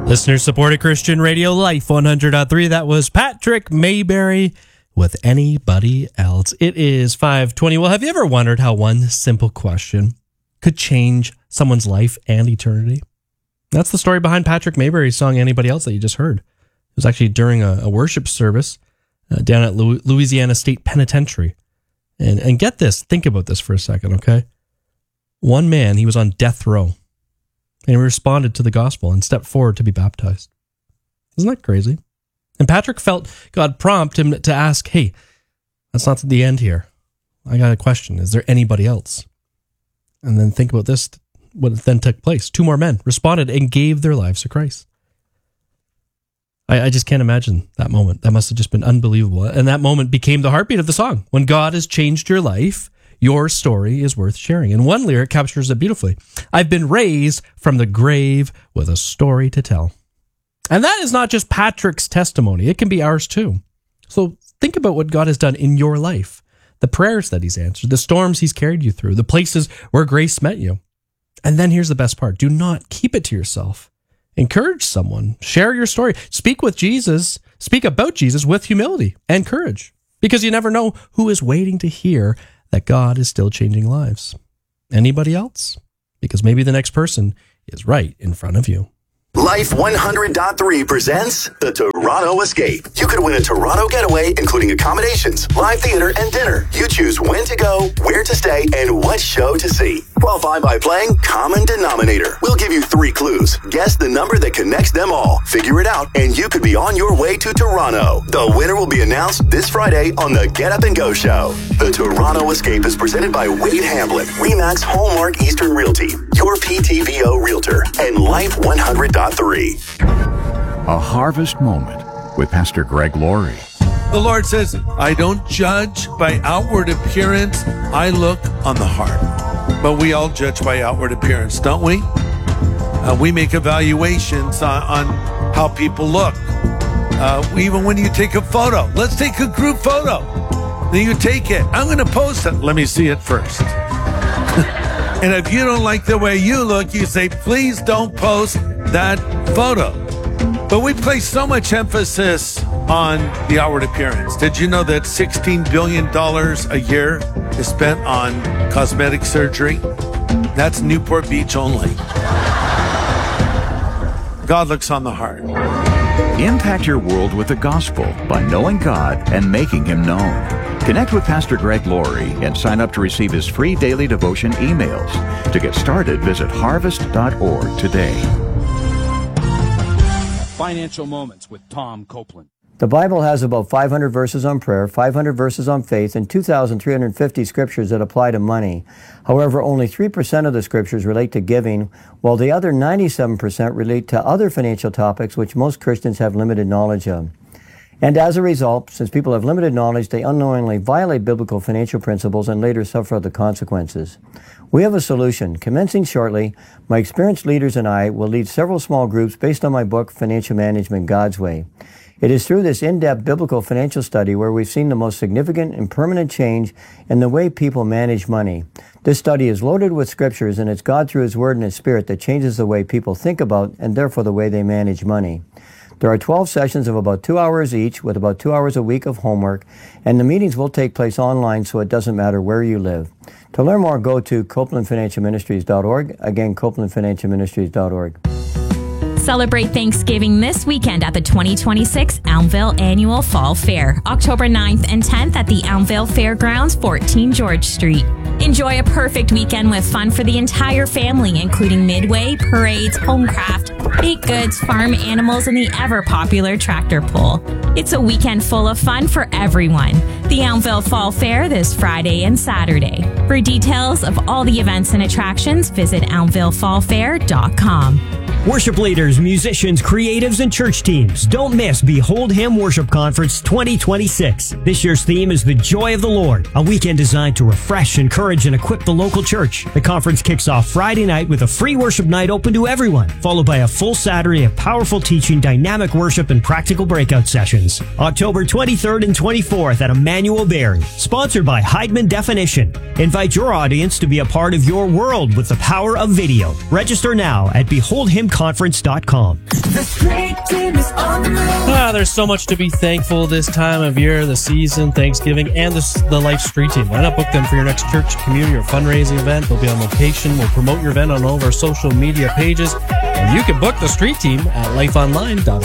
Listener-supported Christian radio, Life 100.3. That was Patrick Mayberry with Anybody Else. It is 5:20. Well, have you ever wondered how one simple question could change someone's life and eternity? That's the story behind Patrick Mayberry's song, Anybody Else, that you just heard. It was actually during a worship service down at Louisiana State Penitentiary. And get this, think about this for a second, okay? One man, he was on death row. And he responded to the gospel and stepped forward to be baptized. Isn't that crazy? And Patrick felt God prompt him to ask, hey, that's not the end here. I got a question. Is there anybody else? And then think about this, what then took place. 2 more men responded and gave their lives to Christ. I just can't imagine that moment. That must have just been unbelievable. And that moment became the heartbeat of the song. When God has changed your life, your story is worth sharing. And one lyric captures it beautifully. I've been raised from the grave with a story to tell. And that is not just Patrick's testimony. It can be ours too. So think about what God has done in your life. The prayers that he's answered, the storms he's carried you through, the places where grace met you. And then here's the best part. Do not keep it to yourself. Encourage someone. Share your story. Speak with Jesus. Speak about Jesus with humility and courage. Because you never know who is waiting to hear that God is still changing lives. Anybody else? Because maybe the next person is right in front of you. Life 100.3 presents the Toronto Escape. You could win a Toronto getaway, including accommodations, live theater, and dinner. You choose when to go, where to stay, and what show to see. Qualify by playing Common Denominator. We'll give you 3 clues. Guess the number that connects them all. Figure it out, and you could be on your way to Toronto. The winner will be announced this Friday on the Get Up and Go show. The Toronto Escape is presented by Wade Hamblin, Remax Hallmark Eastern Realty, your PTVO Realtor, and Life 100.3. A Harvest Moment with Pastor Greg Laurie. The Lord says, I don't judge by outward appearance, I look on the heart. But we all judge by outward appearance, don't we? We make evaluations on how people look. Even when you take a photo, let's take a group photo. Then you take it. I'm going to post it. Let me see it first. And if you don't like the way you look, you say, please don't post that photo. But we place so much emphasis on the outward appearance. Did you know that $16 billion a year is spent on cosmetic surgery? That's Newport Beach only. God looks on the heart. Impact your world with the gospel by knowing God and making him known. Connect with Pastor Greg Laurie and sign up to receive his free daily devotion emails. To get started, visit harvest.org today. Financial Moments with Tom Copeland. The Bible has about 500 verses on prayer, 500 verses on faith, and 2,350 scriptures that apply to money. However, only 3% of the scriptures relate to giving, while the other 97% relate to other financial topics which most Christians have limited knowledge of. And as a result, since people have limited knowledge, they unknowingly violate biblical financial principles and later suffer the consequences. We have a solution. Commencing shortly, my experienced leaders and I will lead several small groups based on my book, Financial Management God's Way. It is through this in-depth biblical financial study where we've seen the most significant and permanent change in the way people manage money. This study is loaded with scriptures, and it's God through His Word and His Spirit that changes the way people think about and therefore the way they manage money. There are 12 sessions of about 2 hours each with about 2 hours a week of homework, and the meetings will take place online so it doesn't matter where you live. To learn more, go to CopelandFinancialMinistries.org. Again, CopelandFinancialMinistries.org. Celebrate Thanksgiving this weekend at the 2026 Elmville Annual Fall Fair, October 9th and 10th at the Elmville Fairgrounds, 14 George Street. Enjoy a perfect weekend with fun for the entire family, including midway, parades, home craft, baked goods, farm animals, and the ever-popular tractor pull. It's a weekend full of fun for everyone. The Elmville Fall Fair this Friday and Saturday. For details of all the events and attractions, visit elmvillefallfair.com. Worship leaders, musicians, creatives, and church teams, don't miss Behold Him Worship Conference 2026. This year's theme is The Joy of the Lord, a weekend designed to refresh, encourage, and equip the local church. The conference kicks off Friday night with a free worship night open to everyone, followed by a full Saturday of powerful teaching, dynamic worship, and practical breakout sessions. Sundays. October 23rd and 24th at Emmanuel Berry. Sponsored by Heidman Definition. Invite your audience to be a part of your world with the power of video. Register now at beholdhimconference.com. The Street Team is on the move. There's so much to be thankful this time of year, the season, Thanksgiving, and the Life Street Team. Why not book them for your next church, community, or fundraising event? They'll be on location. We'll promote your event on all of our social media pages. And you can book the Street Team at lifeonline.org.